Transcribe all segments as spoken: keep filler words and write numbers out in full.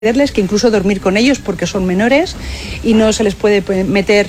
que incluso dormir con ellos porque son menores y no se les puede meter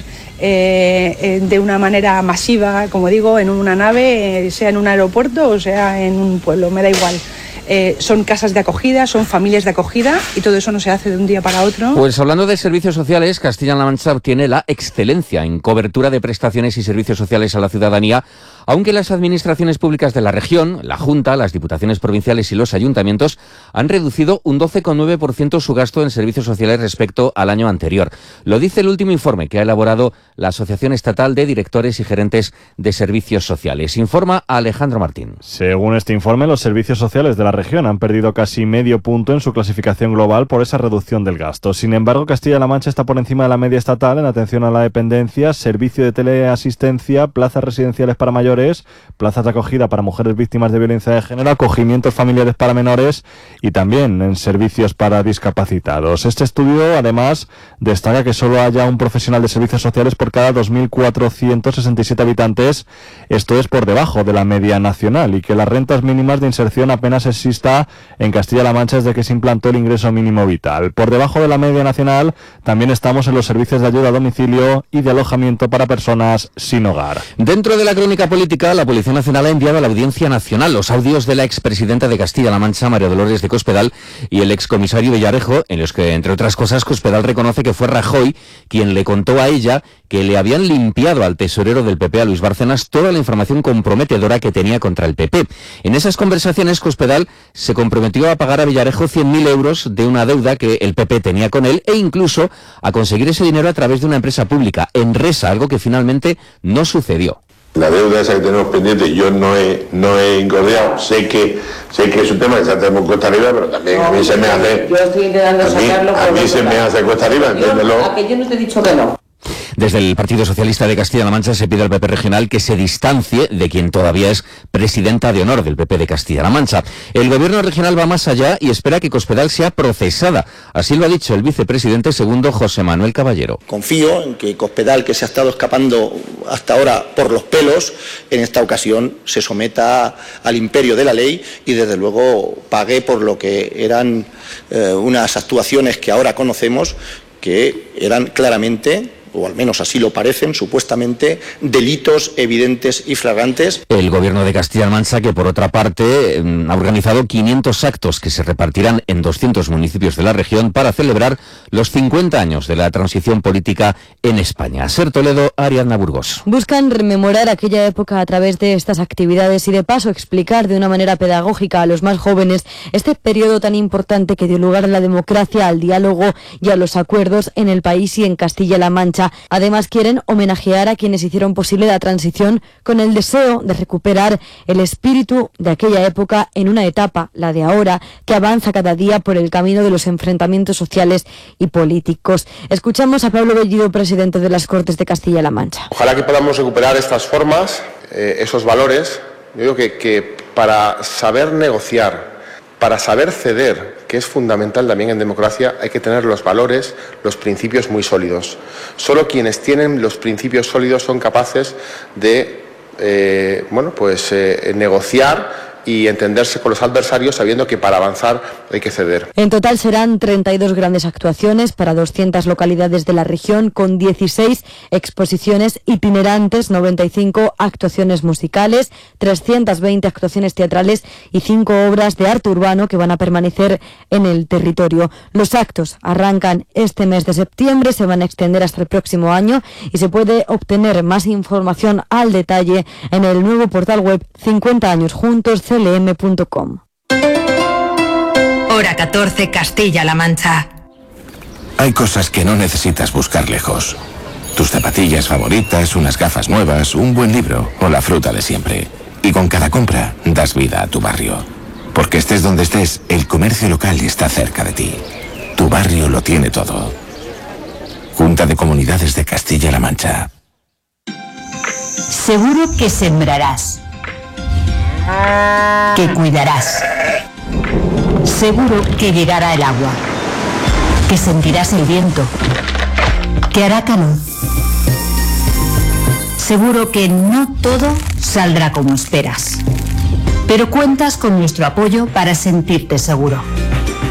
eh, de una manera masiva, como digo, en una nave, eh, sea en un aeropuerto o sea en un pueblo, me da igual. Eh, son casas de acogida, son familias de acogida y todo eso no se hace de un día para otro. Pues hablando de servicios sociales, Castilla-La Mancha obtiene la excelencia en cobertura de prestaciones y servicios sociales a la ciudadanía, aunque las administraciones públicas de la región, la Junta, las diputaciones provinciales y los ayuntamientos han reducido un doce coma nueve por ciento su gasto en servicios sociales respecto al año anterior. Lo dice el último informe que ha elaborado la Asociación Estatal de Directores y Gerentes de Servicios Sociales. Informa Alejandro Martín. Según este informe, los servicios sociales de la región han perdido casi medio punto en su clasificación global por esa reducción del gasto. Sin embargo, Castilla-La Mancha está por encima de la media estatal en atención a la dependencia, servicio de teleasistencia, plazas residenciales para mayores, plazas de acogida para mujeres víctimas de violencia de género, acogimientos familiares para menores y también en servicios para discapacitados. Este estudio, además, destaca que solo haya un profesional de servicios sociales por cada dos mil cuatrocientos sesenta y siete habitantes, esto es por debajo de la media nacional, y que las rentas mínimas de inserción apenas exista en Castilla-La Mancha desde que se implantó el ingreso mínimo vital. Por debajo de la media nacional también estamos en los servicios de ayuda a domicilio y de alojamiento para personas sin hogar. Dentro de la crónica política, la Policía Nacional ha enviado a la Audiencia Nacional los audios de la expresidenta de Castilla-La Mancha, María Dolores de Cospedal, y el excomisario Villarejo, en los que, entre otras cosas, Cospedal reconoce que fue Rajoy quien le contó a ella que le habían limpiado al tesorero del P P, a Luis Bárcenas, toda la información comprometedora que tenía contra el P P. En esas conversaciones, Cospedal se comprometió a pagar a Villarejo cien mil euros de una deuda que el P P tenía con él e incluso a conseguir ese dinero a través de una empresa pública, Enresa, algo que finalmente no sucedió. La deuda esa que tenemos pendiente, yo no he, no he incordiado, sé que sé que es un tema que ya tenemos cuesta arriba, pero también no, a mí se me hace... Yo estoy intentando sacarlo... A mí, a mí se me hace cuesta arriba, entiéndelo. A que yo no te he dicho que no. Desde el Partido Socialista de Castilla-La Mancha se pide al P P regional que se distancie de quien todavía es presidenta de honor del P P de Castilla-La Mancha. El gobierno regional va más allá y espera que Cospedal sea procesada. Así lo ha dicho el vicepresidente segundo José Manuel Caballero. Confío en que Cospedal, que se ha estado escapando hasta ahora por los pelos, en esta ocasión se someta al imperio de la ley y desde luego pague por lo que eran eh, unas actuaciones que ahora conocemos, que eran claramente, o al menos así lo parecen, supuestamente, delitos evidentes y flagrantes. El gobierno de Castilla-La Mancha, que por otra parte ha organizado quinientos actos que se repartirán en doscientos municipios de la región para celebrar los cincuenta años de la transición política en España. Ser Toledo, Ariadna Burgos. Buscan rememorar aquella época a través de estas actividades y de paso explicar de una manera pedagógica a los más jóvenes este periodo tan importante que dio lugar a la democracia, al diálogo y a los acuerdos en el país y en Castilla-La Mancha. Además, quieren homenajear a quienes hicieron posible la transición con el deseo de recuperar el espíritu de aquella época en una etapa, la de ahora, que avanza cada día por el camino de los enfrentamientos sociales y políticos. Escuchamos a Pablo Bellido, presidente de las Cortes de Castilla-La Mancha. Ojalá que podamos recuperar estas formas, eh, esos valores. Yo digo que, que para saber negociar, para saber ceder, que es fundamental también en democracia, hay que tener los valores, los principios muy sólidos. Solo quienes tienen los principios sólidos son capaces de eh, bueno, pues, eh, negociar y entenderse con los adversarios sabiendo que para avanzar hay que ceder. En total serán treinta y dos grandes actuaciones para doscientas localidades de la región con dieciséis exposiciones itinerantes, noventa y cinco actuaciones musicales, trescientas veinte actuaciones teatrales y cinco obras de arte urbano que van a permanecer en el territorio. Los actos arrancan este mes de septiembre, se van a extender hasta el próximo año y se puede obtener más información al detalle en el nuevo portal web cincuenta años juntos c l m punto com. Hora catorce, Castilla-La Mancha. Hay cosas que no necesitas buscar lejos. Tus zapatillas favoritas, unas gafas nuevas, un buen libro o la fruta de siempre. Y con cada compra das vida a tu barrio. Porque estés donde estés, el comercio local está cerca de ti. Tu barrio lo tiene todo. Junta de Comunidades de Castilla-La Mancha. Seguro que sembrarás, que cuidarás. Seguro que llegará el agua, que sentirás el viento, que hará calor. Seguro que no todo saldrá como esperas, pero cuentas con nuestro apoyo para sentirte seguro.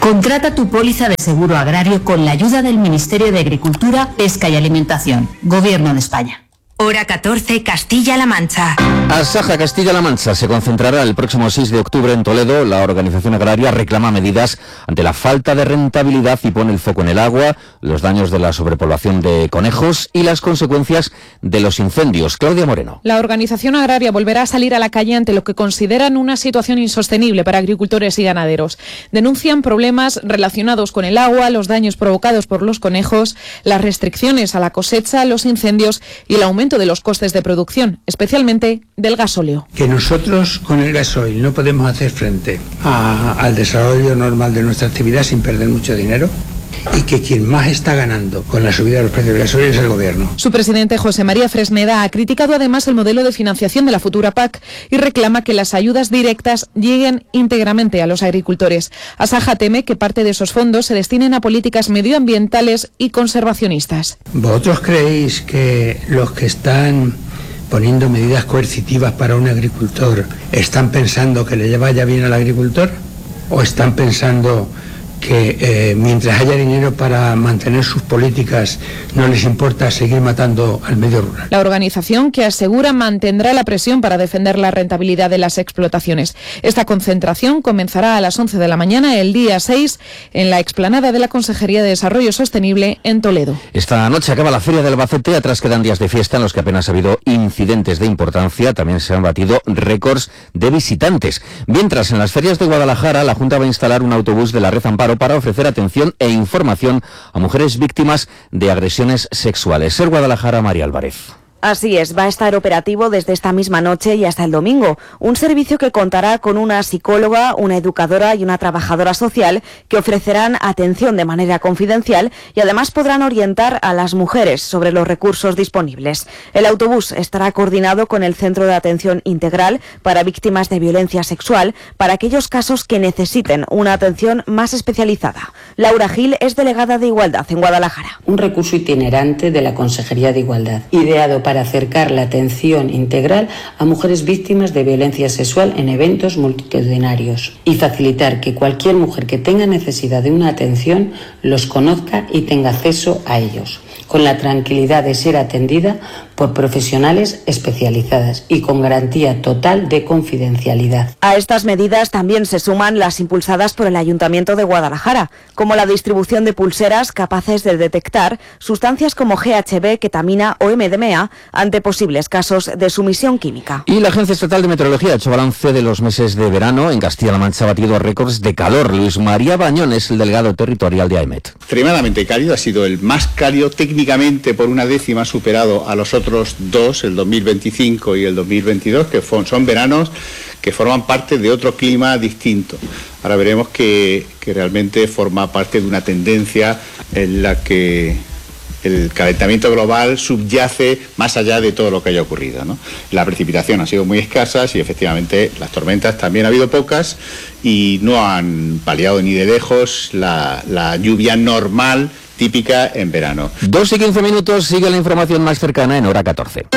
Contrata tu póliza de seguro agrario con la ayuda del Ministerio de Agricultura, Pesca y Alimentación, Gobierno de España. Hora catorce, Castilla-La Mancha. Asaja Castilla-La Mancha se concentrará el próximo seis de octubre en Toledo. La organización agraria reclama medidas ante la falta de rentabilidad y pone el foco en el agua, los daños de la sobrepoblación de conejos y las consecuencias de los incendios. Claudia Moreno. La organización agraria volverá a salir a la calle ante lo que consideran una situación insostenible para agricultores y ganaderos. Denuncian problemas relacionados con el agua, los daños provocados por los conejos, las restricciones a la cosecha, los incendios y el aumento de los costes de producción, especialmente del gasóleo. Que nosotros con el gasoil no podemos hacer frente a, al desarrollo normal de nuestra actividad sin perder mucho dinero, y que quien más está ganando con la subida de los precios del gasoil es el Gobierno. Su presidente José María Fresneda ha criticado además el modelo de financiación de la futura P A C y reclama que las ayudas directas lleguen íntegramente a los agricultores. Asaja teme que parte de esos fondos se destinen a políticas medioambientales y conservacionistas. ¿Vosotros creéis que los que están poniendo medidas coercitivas para un agricultor están pensando que le vaya bien al agricultor? ¿O están pensando que eh, mientras haya dinero para mantener sus políticas no les importa seguir matando al medio rural? La organización, que asegura mantendrá la presión para defender la rentabilidad de las explotaciones. Esta concentración comenzará a las once de la mañana el día seis en la explanada de la Consejería de Desarrollo Sostenible en Toledo. Esta noche acaba la Feria del Albacete, atrás quedan días de fiesta en los que apenas ha habido incidentes de importancia, también se han batido récords de visitantes. Mientras, en las ferias de Guadalajara, la Junta va a instalar un autobús de la Red Amparo para ofrecer atención e información a mujeres víctimas de agresiones sexuales. Ser Guadalajara, María Álvarez. Así es, va a estar operativo desde esta misma noche y hasta el domingo. Un servicio que contará con una psicóloga, una educadora y una trabajadora social que ofrecerán atención de manera confidencial y además podrán orientar a las mujeres sobre los recursos disponibles. El autobús estará coordinado con el Centro de Atención Integral para Víctimas de Violencia Sexual para aquellos casos que necesiten una atención más especializada. Laura Gil es delegada de Igualdad en Guadalajara. Un recurso itinerante de la Consejería de Igualdad, ideado para acercar la atención integral a mujeres víctimas de violencia sexual en eventos multitudinarios y facilitar que cualquier mujer que tenga necesidad de una atención los conozca y tenga acceso a ellos, con la tranquilidad de ser atendida por profesionales especializadas y con garantía total de confidencialidad. A estas medidas también se suman las impulsadas por el Ayuntamiento de Guadalajara, como la distribución de pulseras capaces de detectar sustancias como G H B, ketamina o M D M A ante posibles casos de sumisión química. Y la Agencia Estatal de Meteorología ha hecho balance de los meses de verano. En Castilla-La Mancha ha batido récords de calor. Luis María Bañón es el delegado territorial de AEMET. Extremadamente cálido, ha sido el más cálido, técnicamente por una décima superado a los otros dos, el dos mil veinticinco y el dos mil veintidós, que son veranos que forman parte de otro clima distinto. Ahora veremos que, que realmente forma parte de una tendencia en la que el calentamiento global subyace más allá de todo lo que haya ocurrido, ¿no? La precipitación ha sido muy escasa y efectivamente las tormentas también ha habido pocas y no han paliado ni de lejos la, la lluvia normal típica en verano. Dos y quince minutos, sigue la información más cercana en Hora catorce.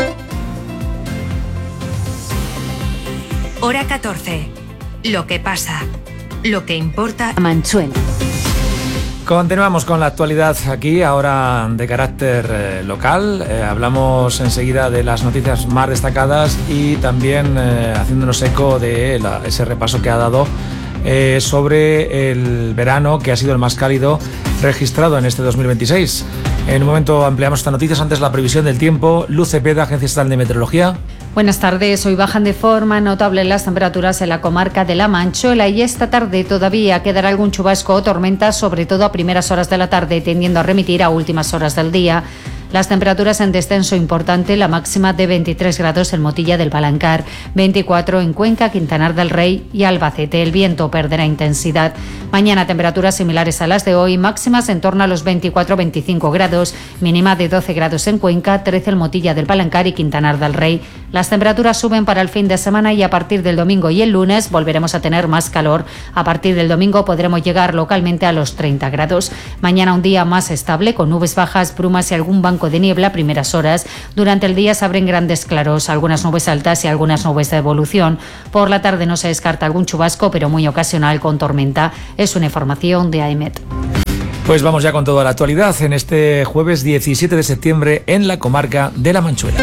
Hora catorce. Lo que pasa, lo que importa. Manchuel. Continuamos con la actualidad aquí, ahora de carácter eh, local. Eh, hablamos enseguida de las noticias más destacadas y también eh, haciéndonos eco de la, ese repaso que ha dado eh, sobre el verano, que ha sido el más cálido registrado en este dos mil veintiséis. En un momento ampliamos estas noticias, antes la previsión del tiempo. Luz Cepeda, Agencia Estatal de Meteorología. Buenas tardes. Hoy bajan de forma notable las temperaturas en la comarca de La Manchuela y esta tarde todavía quedará algún chubasco o tormenta, sobre todo a primeras horas de la tarde, tendiendo a remitir a últimas horas del día. Las temperaturas en descenso importante, la máxima de veintitrés grados en Motilla del Palancar, veinticuatro en Cuenca, Quintanar del Rey y Albacete. El viento perderá intensidad. Mañana temperaturas similares a las de hoy, máximas en torno a los veinticuatro a veinticinco grados, mínima de doce grados en Cuenca, trece en Motilla del Palancar y Quintanar del Rey. Las temperaturas suben para el fin de semana y a partir del domingo y el lunes volveremos a tener más calor. A partir del domingo podremos llegar localmente a los treinta grados. Mañana un día más estable con nubes bajas, brumas y algún banco poco de niebla a primeras horas. Durante el día se abren grandes claros, algunas nubes altas y algunas nubes de evolución. Por la tarde no se descarta algún chubasco, pero muy ocasional con tormenta. Es una información de AEMET. Pues vamos ya con toda la actualidad en este jueves diecisiete de septiembre en la comarca de La Manchuela.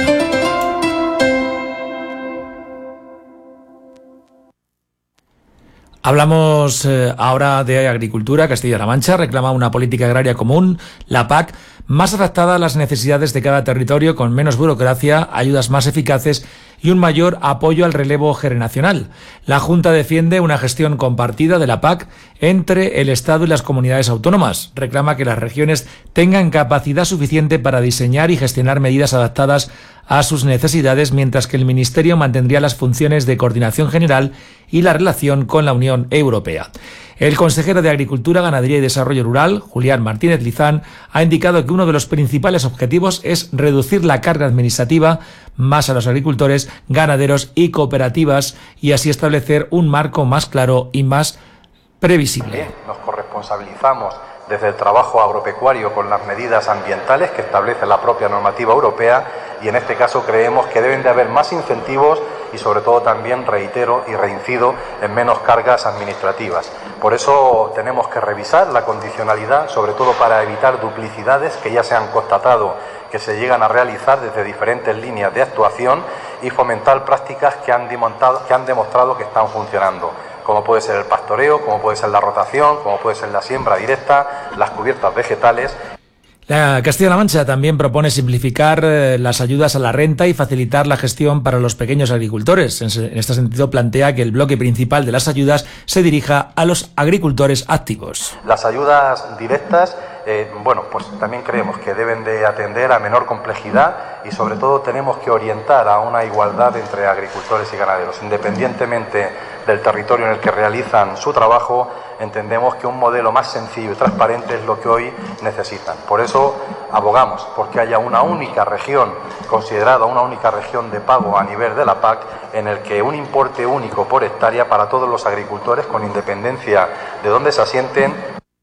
Hablamos eh, ahora de agricultura. Castilla-La Mancha reclama una política agraria común, la P A C, más adaptada a las necesidades de cada territorio, con menos burocracia, ayudas más eficaces y un mayor apoyo al relevo generacional. La Junta defiende una gestión compartida de la P A C entre el Estado y las comunidades autónomas. Reclama que las regiones tengan capacidad suficiente para diseñar y gestionar medidas adaptadas a sus necesidades, mientras que el Ministerio mantendría las funciones de coordinación general y la relación con la Unión Europea. El consejero de Agricultura, Ganadería y Desarrollo Rural, Julián Martínez Lizán, ha indicado que uno de los principales objetivos es reducir la carga administrativa más a los agricultores, ganaderos y cooperativas y así establecer un marco más claro y más previsible. Nos corresponsabilizamos desde el trabajo agropecuario con las medidas ambientales que establece la propia normativa europea y en este caso creemos que deben de haber más incentivos y sobre todo también, reitero y reincido, en menos cargas administrativas. Por eso tenemos que revisar la condicionalidad, sobre todo para evitar duplicidades que ya se han constatado que se llegan a realizar desde diferentes líneas de actuación y fomentar prácticas que han demostrado que, han demostrado que están funcionando, como puede ser el pastoreo, como puede ser la rotación, como puede ser la siembra directa, las cubiertas vegetales. La Castilla-La Mancha también propone simplificar eh, las ayudas a la renta y facilitar la gestión para los pequeños agricultores. En, en este sentido, plantea que el bloque principal de las ayudas se dirija a los agricultores activos. Las ayudas directas, eh, bueno, pues también creemos que deben de atender a menor complejidad y sobre todo tenemos que orientar a una igualdad entre agricultores y ganaderos, independientemente del territorio en el que realizan su trabajo. Entendemos que un modelo más sencillo y transparente es lo que hoy necesitan. Por eso abogamos porque haya una única región, considerada una única región de pago a nivel de la P A C, en el que un importe único por hectárea para todos los agricultores, con independencia de dónde se asienten.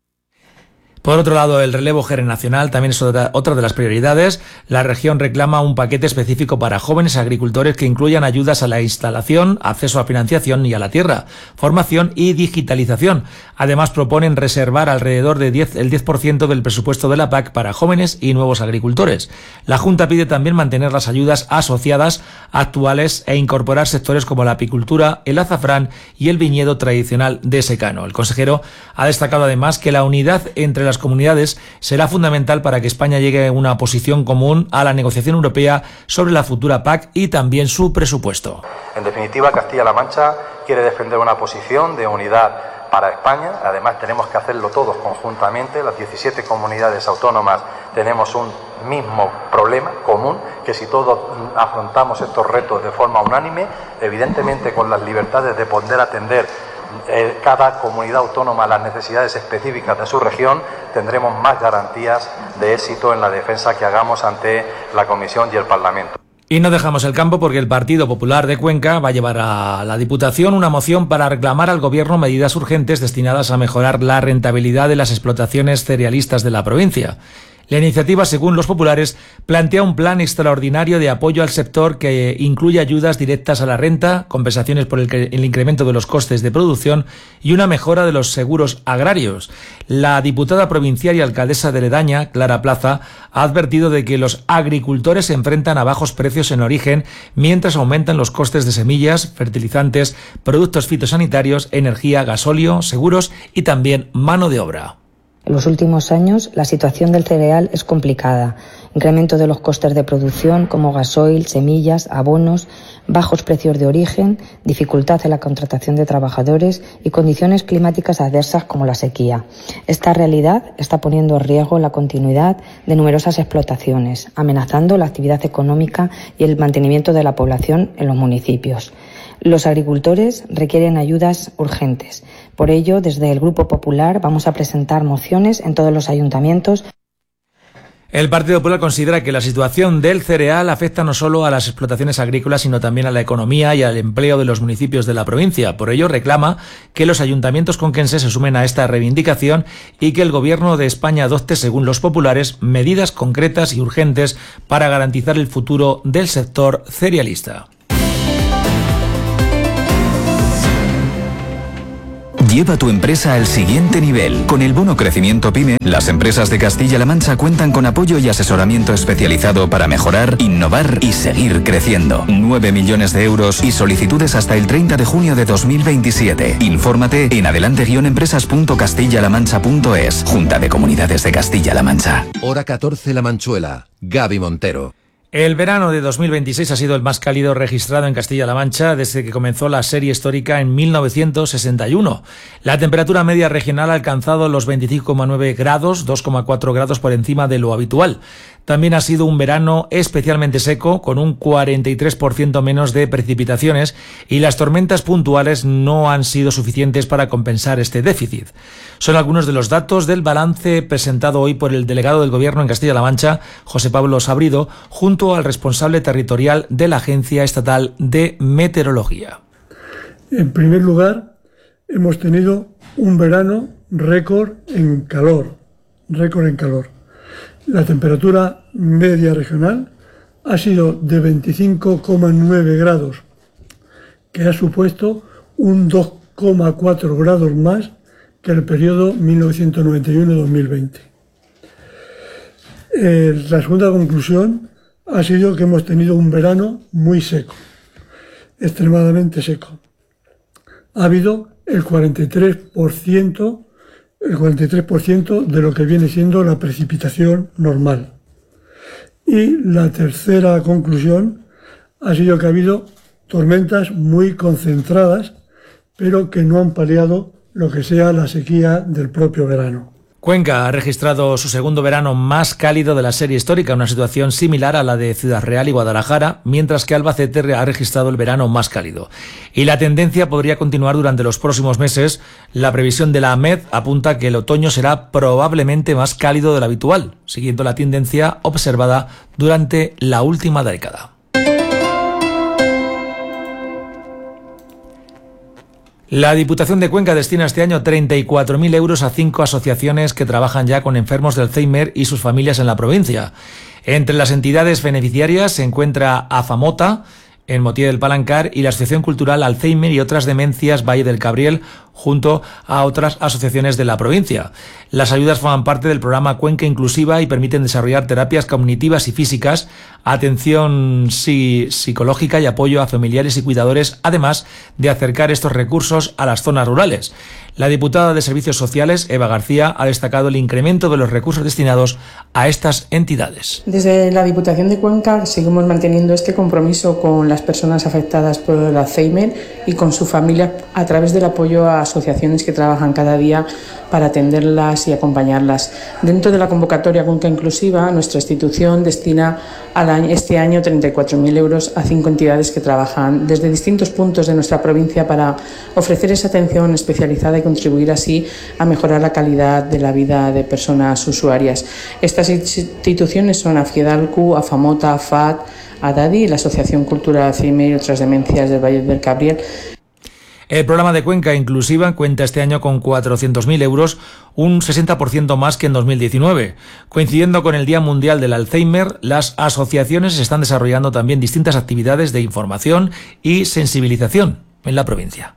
Por otro lado, el relevo generacional también es otra, otra de las prioridades. La región reclama un paquete específico para jóvenes agricultores que incluyan ayudas a la instalación, acceso a financiación y a la tierra, formación y digitalización. Además, proponen reservar alrededor de diez, el diez por ciento del presupuesto de la P A C para jóvenes y nuevos agricultores. La Junta pide también mantener las ayudas asociadas actuales e incorporar sectores como la apicultura, el azafrán y el viñedo tradicional de secano. El consejero ha destacado además que la unidad entre las comunidades será fundamental para que España llegue a una posición común a la negociación europea sobre la futura P A C y también su presupuesto. En definitiva, Castilla-La Mancha quiere defender una posición de unidad para España. Además, tenemos que hacerlo todos conjuntamente. Las diecisiete comunidades autónomas tenemos un mismo problema común, que si todos afrontamos estos retos de forma unánime, evidentemente con las libertades de poder atender Eh, cada comunidad autónoma las necesidades específicas de su región, tendremos más garantías de éxito en la defensa que hagamos ante la Comisión y el Parlamento. Y no dejamos el campo porque el Partido Popular de Cuenca va a llevar a la Diputación una moción para reclamar al Gobierno medidas urgentes destinadas a mejorar la rentabilidad de las explotaciones cerealistas de la provincia. La iniciativa, según los populares, plantea un plan extraordinario de apoyo al sector que incluye ayudas directas a la renta, compensaciones por el, el incremento de los costes de producción y una mejora de los seguros agrarios. La diputada provincial y alcaldesa de Ledaña, Clara Plaza, ha advertido de que los agricultores se enfrentan a bajos precios en origen mientras aumentan los costes de semillas, fertilizantes, productos fitosanitarios, energía, gasóleo, seguros y también mano de obra. En los últimos años, la situación del cereal es complicada. Incremento de los costes de producción como gasoil, semillas, abonos, bajos precios de origen, dificultad en la contratación de trabajadores y condiciones climáticas adversas como la sequía. Esta realidad está poniendo en riesgo la continuidad de numerosas explotaciones, amenazando la actividad económica y el mantenimiento de la población en los municipios. Los agricultores requieren ayudas urgentes. Por ello, desde el Grupo Popular vamos a presentar mociones en todos los ayuntamientos. El Partido Popular considera que la situación del cereal afecta no solo a las explotaciones agrícolas, sino también a la economía y al empleo de los municipios de la provincia. Por ello, reclama que los ayuntamientos conquenses se sumen a esta reivindicación y que el Gobierno de España adopte, según los populares, medidas concretas y urgentes para garantizar el futuro del sector cerealista. Lleva tu empresa al siguiente nivel. Con el bono Crecimiento PYME, las empresas de Castilla-La Mancha cuentan con apoyo y asesoramiento especializado para mejorar, innovar y seguir creciendo. nueve millones de euros y solicitudes hasta el treinta de junio de dos mil veintisiete. Infórmate en adelante empresas punto castilla la mancha punto es. Junta de Comunidades de Castilla-La Mancha. Hora catorce La Manchuela. Gaby Montero. El verano de dos mil veintiséis ha sido el más cálido registrado en Castilla-La Mancha desde que comenzó la serie histórica en mil novecientos sesenta y uno. La temperatura media regional ha alcanzado los veinticinco coma nueve grados, dos coma cuatro grados por encima de lo habitual. También ha sido un verano especialmente seco, con un cuarenta y tres por ciento menos de precipitaciones, y las tormentas puntuales no han sido suficientes para compensar este déficit. Son algunos de los datos del balance presentado hoy por el delegado del Gobierno en Castilla-La Mancha, José Pablo Sabrido, junto al responsable territorial de la Agencia Estatal de Meteorología. En primer lugar, hemos tenido un verano récord en calor, récord en calor. La temperatura media regional ha sido de veinticinco coma nueve grados, que ha supuesto un dos coma cuatro grados más que el periodo mil novecientos noventa y uno a dos mil veinte. Eh, la segunda conclusión ha sido que hemos tenido un verano muy seco, extremadamente seco. Ha habido el cuarenta y tres por ciento el cuarenta y tres por ciento de lo que viene siendo la precipitación normal. Y la tercera conclusión ha sido que ha habido tormentas muy concentradas, pero que no han paliado lo que sea la sequía del propio verano. Cuenca ha registrado su segundo verano más cálido de la serie histórica, una situación similar a la de Ciudad Real y Guadalajara, mientras que Albacete ha registrado el verano más cálido. Y la tendencia podría continuar durante los próximos meses. La previsión de la AMED apunta que el otoño será probablemente más cálido de lo habitual, siguiendo la tendencia observada durante la última década. La Diputación de Cuenca destina este año treinta y cuatro mil euros a cinco asociaciones que trabajan ya con enfermos de Alzheimer y sus familias en la provincia. Entre las entidades beneficiarias se encuentra AFAMOTA, en Motier del Palancar, y la Asociación Cultural Alzheimer y otras demencias Valle del Cabriel, junto a otras asociaciones de la provincia. Las ayudas forman parte del programa Cuenca Inclusiva y permiten desarrollar terapias cognitivas y físicas, atención psicológica y apoyo a familiares y cuidadores, además de acercar estos recursos a las zonas rurales. La diputada de Servicios Sociales, Eva García, ha destacado el incremento de los recursos destinados a estas entidades. Desde la Diputación de Cuenca seguimos manteniendo este compromiso con las personas afectadas por el Alzheimer y con su familia a través del apoyo a asociaciones que trabajan cada día para atenderlas y acompañarlas. Dentro de la convocatoria Cuenca Inclusiva, nuestra institución destina al año, este año treinta y cuatro mil euros a cinco entidades que trabajan desde distintos puntos de nuestra provincia para ofrecer esa atención especializada y contribuir así a mejorar la calidad de la vida de personas usuarias. Estas instituciones son AFIEDALCU, AFAMOTA, AFAD, ADADI, la Asociación Cultural Alzheimer y otras demencias del Valle del Cabriel. El programa de Cuenca Inclusiva cuenta este año con cuatrocientos mil euros, un sesenta por ciento más que en dos mil diecinueve. Coincidiendo con el Día Mundial del Alzheimer, las asociaciones están desarrollando también distintas actividades de información y sensibilización en la provincia.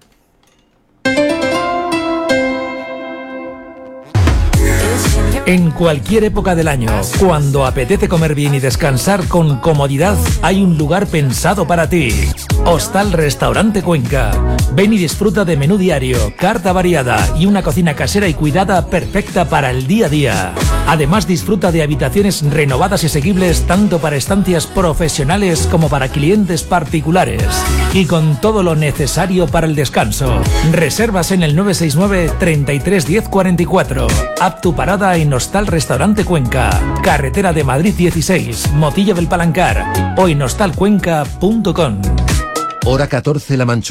En cualquier época del año, cuando apetece comer bien y descansar con comodidad, hay un lugar pensado para ti. Hostal Restaurante Cuenca. Ven y disfruta de menú diario, carta variada y una cocina casera y cuidada perfecta para el día a día. Además, disfruta de habitaciones renovadas y asequibles tanto para estancias profesionales como para clientes particulares. Y con todo lo necesario para el descanso. Reservas en el nueve seis nueve, treinta y tres, diez, cuarenta y cuatro. Haz tu parada en Hostal Restaurante Cuenca, carretera de Madrid dieciséis, Motillo del Palancar, o en hostal cuenca punto com. Hora catorce La Manchuela.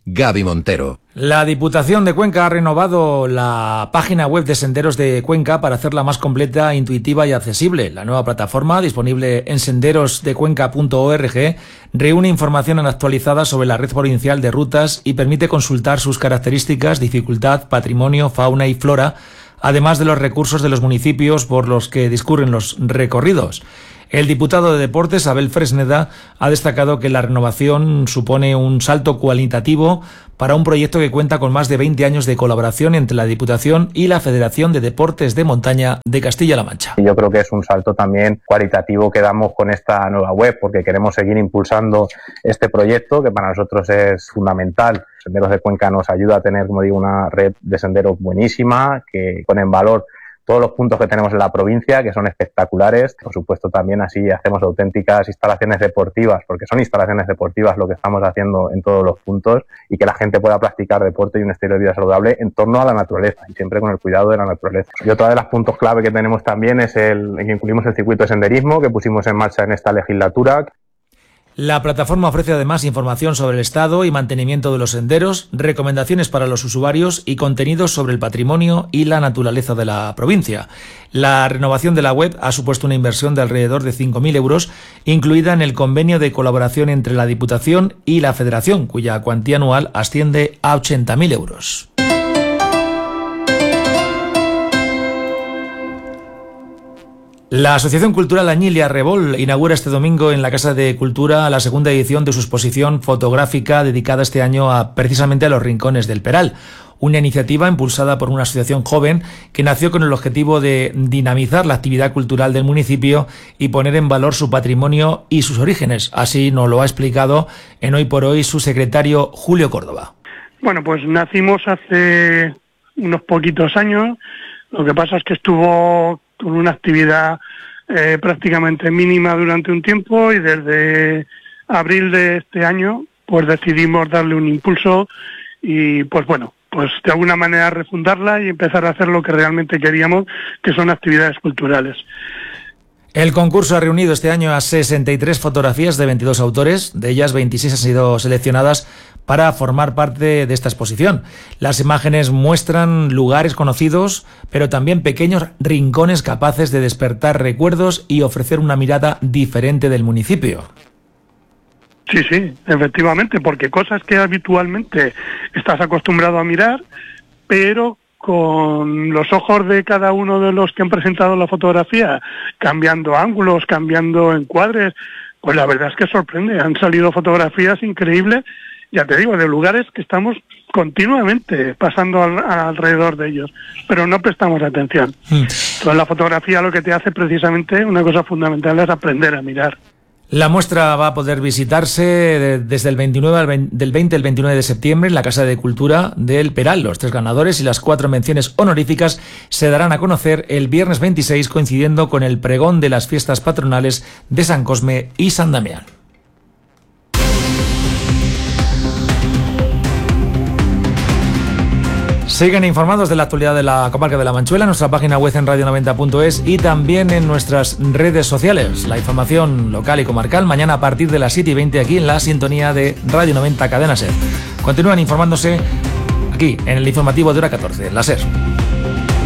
Gaby Montero. La Diputación de Cuenca ha renovado la página web de Senderos de Cuenca para hacerla más completa, intuitiva y accesible. La nueva plataforma, disponible en senderos de cuenca punto org, reúne información actualizada sobre la red provincial de rutas y permite consultar sus características, dificultad, patrimonio, fauna y flora, además de los recursos de los municipios por los que discurren los recorridos. El diputado de Deportes, Abel Fresneda, ha destacado que la renovación supone un salto cualitativo para un proyecto que cuenta con más de veinte años de colaboración entre la Diputación y la Federación de Deportes de Montaña de Castilla-La Mancha. Yo creo que es un salto también cualitativo que damos con esta nueva web, porque queremos seguir impulsando este proyecto que para nosotros es fundamental. Senderos de Cuenca nos ayuda a tener, como digo, una red de senderos buenísima que pone en valor todos los puntos que tenemos en la provincia, que son espectaculares. Por supuesto, también así hacemos auténticas instalaciones deportivas, porque son instalaciones deportivas lo que estamos haciendo en todos los puntos, y que la gente pueda practicar deporte y un estilo de vida saludable en torno a la naturaleza, y siempre con el cuidado de la naturaleza. Y otro de los puntos clave que tenemos también es el en que incluimos el circuito de senderismo, que pusimos en marcha en esta legislatura. La plataforma ofrece además información sobre el estado y mantenimiento de los senderos, recomendaciones para los usuarios y contenidos sobre el patrimonio y la naturaleza de la provincia. La renovación de la web ha supuesto una inversión de alrededor de cinco mil euros, incluida en el convenio de colaboración entre la Diputación y la Federación, cuya cuantía anual asciende a ochenta mil euros. La Asociación Cultural Añilia Rebol inaugura este domingo en la Casa de Cultura la segunda edición de su exposición fotográfica dedicada este año a precisamente a los rincones del Peral. Una iniciativa impulsada por una asociación joven que nació con el objetivo de dinamizar la actividad cultural del municipio y poner en valor su patrimonio y sus orígenes. Así nos lo ha explicado en Hoy por Hoy su secretario Julio Córdoba. Bueno, pues nacimos hace unos poquitos años. Lo que pasa es que estuvo con una actividad eh, prácticamente mínima durante un tiempo, y desde abril de este año pues decidimos darle un impulso y pues bueno, pues de alguna manera refundarla y empezar a hacer lo que realmente queríamos, que son actividades culturales. El concurso ha reunido este año a sesenta y tres fotografías de veintidós autores, de ellas veintiséis han sido seleccionadas para formar parte de esta exposición. Las imágenes muestran lugares conocidos, pero también pequeños rincones capaces de despertar recuerdos y ofrecer una mirada diferente del municipio. Sí, sí, efectivamente, porque cosas que habitualmente estás acostumbrado a mirar, pero con los ojos de cada uno de los que han presentado la fotografía, cambiando ángulos, cambiando encuadres, pues la verdad es que sorprende. Han salido fotografías increíbles, ya te digo, de lugares que estamos continuamente pasando al, alrededor de ellos, pero no prestamos atención. Mm. Entonces la fotografía lo que te hace precisamente, una cosa fundamental, es aprender a mirar. La muestra va a poder visitarse desde el veintinueve al veinte, del veinte al veintinueve de septiembre en la Casa de Cultura del Peral. Los tres ganadores y las cuatro menciones honoríficas se darán a conocer el viernes veintiséis, coincidiendo con el pregón de las fiestas patronales de San Cosme y San Damián. Sigan informados de la actualidad de la comarca de La Manchuela en nuestra página web en radio noventa punto es y también en nuestras redes sociales. La información local y comarcal mañana a partir de las siete y veinte aquí en la sintonía de Radio noventa Cadena SER. Continúan informándose aquí en el informativo de hora catorce, la SER.